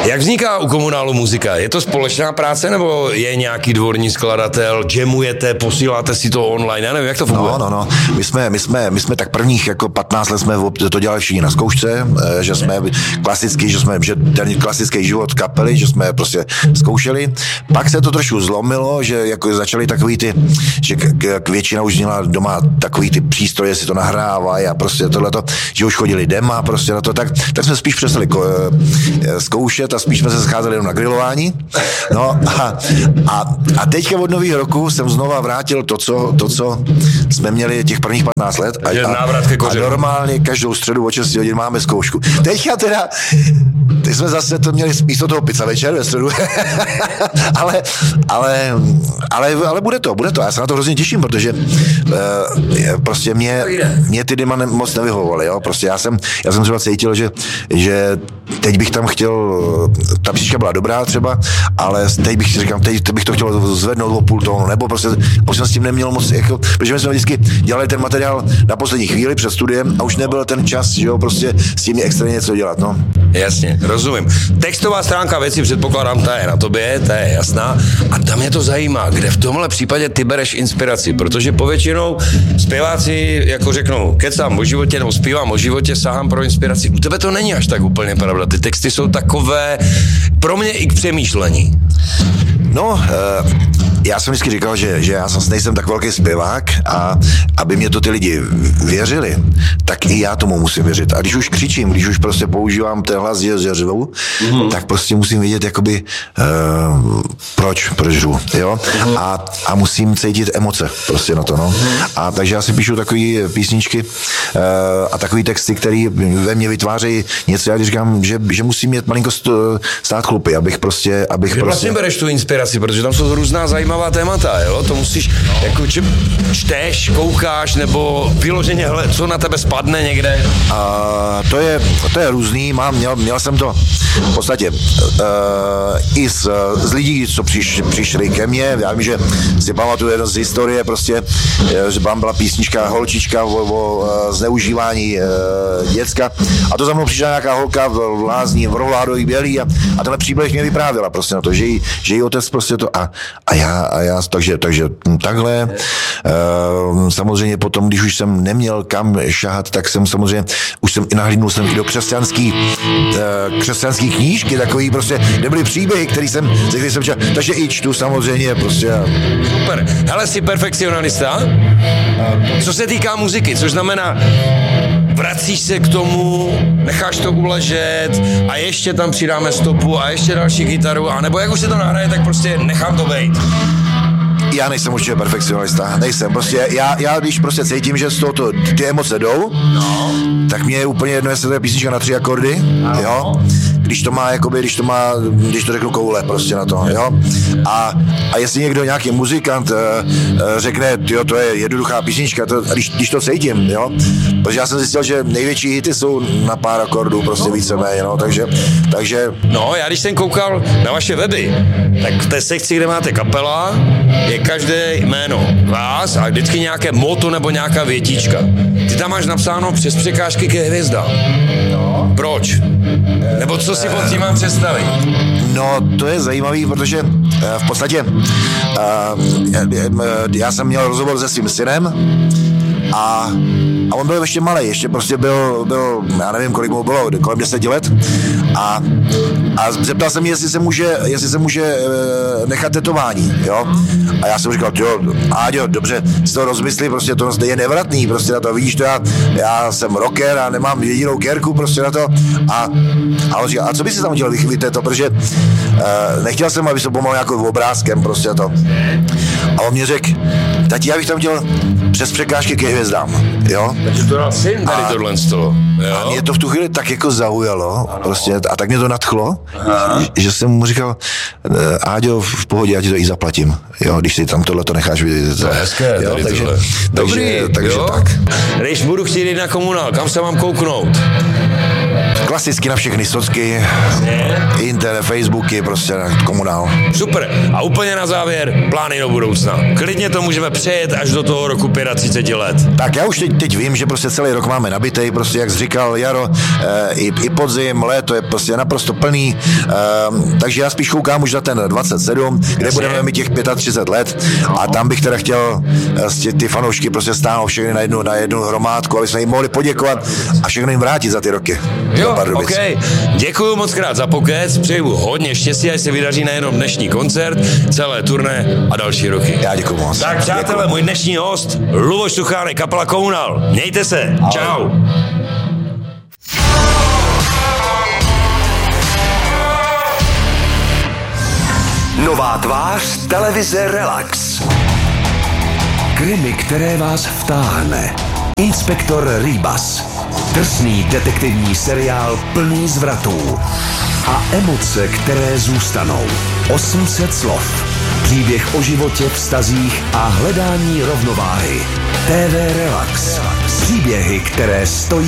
Jak vzniká u Komunálu muzika? Je to společná práce, nebo je nějaký dvorní skladatel, jamujete, posíláte si to online, já nevím, jak to funguje? No. My jsme tak prvních jako 15 let jsme to dělali všichni na zkoušce, že jsme že ten klasický život kapely, že jsme prostě zkoušeli. Pak se to trošku zlomilo, že jako začali takový ty, že většina už měla doma takový ty přístroje, si to nahrávají a prostě tohleto, že už chodili dema prostě na to, tak jsme spíš přestali zkoušet a spíš jsme se scházeli jenom na grilování. No a teďka od nového roku jsem znova vrátil to, co jsme měli těch prvních 15 let a normálně každou středu o 6 hodin máme zkoušku. Teďka teda, teď jsme zase to měli místo toho pizza večer ve středu, ale bude to. Já se na to hrozně těším, protože prostě mě ty dema moc nevyhovovaly, jo, prostě já jsem třeba cítil, že teď bych tam chtěl, ta písnička byla dobrá třeba, ale teď bych to chtěl zvednout o půl tónu, nebo prostě jsem s tím neměl moc, jako, protože my jsme vždycky dělali ten materiál na poslední chvíli před studiem a už nebyl ten čas, že jo, prostě s tím extrémně něco dělat, no. Jasně, rozumím. Textová stránka věci, předpokládám, ta je na tobě, ta je jasná. A tam mě to zajímá, kde v tomhle případě ty bereš inspiraci, protože povětšinou zpěváci jako řeknou, kecám o životě nebo zpívám o životě, sahám pro inspiraci. U tebe to není až tak úplně pravda. Ty texty jsou takové pro mě i k přemýšlení. No, já jsem vždycky říkal, že já nejsem tak velký zpěvák a aby mě to ty lidi věřili, tak i já tomu musím věřit. A když už křičím, když už prostě používám ten hlas, že řvu, tak prostě musím vědět, jakoby, proč řvu, jo? A musím cítit emoce prostě na to, no. A takže já si píšu takový písničky a takový texty, který ve mně vytvářejí něco, já když říkám, že musím mít malinko stát chlupy, abych prostě... Vlastně bereš tu inspiraci, protože tam jsou různá zajímavá témata, jo? To musíš, jako čteš, koukáš, nebo vyloženě, co na tebe spadne někde? To je různý, měl jsem to v podstatě i z lidí, co přišli ke mně, já vím, že si pamatuju jedno z historie, prostě, že tam byla písnička Holčička o zneužívání děcka a to za mnou přišla nějaká holka v lázní, v rohládový bělý a tenhle příběh mě vyprávěla prostě na to, že její otec prostě to a já takže takhle. Samozřejmě potom, když už jsem neměl kam šahat, tak jsem samozřejmě, už jsem nahlídnul jsem i do křesťanský knížky, takový prostě, kde byly příběhy, ze kterých jsem čel, takže i čtu samozřejmě prostě. Super. Hele, jsi perfekcionalista? Co se týká muziky, což znamená, vracíš se k tomu, necháš to uležet a ještě tam přidáme stopu a ještě další kytaru, anebo jak už se to nahraje, tak prostě nechám to bejt. Já nejsem určitě perfekcionalista, nejsem, prostě já když prostě cítím, že z toho ty emoce jdou, tak mě je úplně jedno, jestli to je písnička na 3 akordy, jo, když to řeknu koule prostě na to, jo, a jestli někdo, nějaký muzikant řekne, jo, to je jednoduchá písnička, když to cítím, jo, protože já jsem zjistil, že největší hity jsou na pár akordů, prostě víceméně, no, takže... No, já když jsem koukal na vaše weby, tak v té sekci, kde máte kapela, je každé jméno vás a vždycky nějaké motto nebo nějaká větička. Ty tam máš napsáno přes překážky ke hvězdám. No. Proč? Nebo co si pod tím mám představit? No, to je zajímavý, protože v podstatě já jsem měl rozhovor se svým synem a on byl ještě malej, ještě prostě byl, já nevím, kolik mu bylo, kolem 10 let a zeptal jsem, jestli se může nechat tetování, jo. A já jsem říkal, jo, Áďo, dobře, si to rozmyslí, prostě to je nevratný, prostě na to, vidíš to, já jsem rocker a nemám jedinou kérku prostě na to a on říkal, a co by si tam udělal vychvíte to, protože nechtěl jsem, aby se pomal nějakým obrázkem prostě to. A on mě řekl, tati, já bych tam dělal přes překážky ke hvězdám, jo. Takže to dal syn tady tohle z toho, jo. A mě to v tu chvíli tak jako zaujalo, prostě, a tak mě to nadchlo, že jsem mu říkal, Áďo, v pohodě, já ti to i zaplatím, jo, když si tam tohle to necháš vidět. To je hezké, jo, takže takže jo? tak. Když budu chtít jít na Komunál, kam se mám kouknout? Klasicky na všechny socky, internet, Facebooky, prostě komunál. Super. A úplně na závěr, plány do budoucna. Klidně to můžeme přejet až do toho roku 35 let. Tak já už teď vím, že prostě celý rok máme nabitej, prostě jak jsi říkal, jaro, i podzim, léto je prostě naprosto plný, takže já spíš koukám už na ten 27, kde budeme mít těch 35 let a tam bych teda chtěl ty fanoušky prostě stáhnout všechny na jednu hromádku, aby jsme jim mohli poděkovat a všechno jim vrátit za ty roky. Jo, ok. Děkuju moc krát za pokec, přeju hodně štěstí, ať se vydaří nejenom dnešní koncert, celé turné a další roky. Já děkuju moc. Tak přátelé, můj dnešní host, Luboš Suchánek, kapela Kounal. Mějte se. Ahoj. Čau. Nová tvář televize Relax. Krimi, které vás vtáhne. Inspektor Rybas. Drsný detektivní seriál plný zvratů. A emoce, které zůstanou. 800 slov. Příběh o životě, vztazích a hledání rovnováhy. TV Relax. Příběhy, které stojí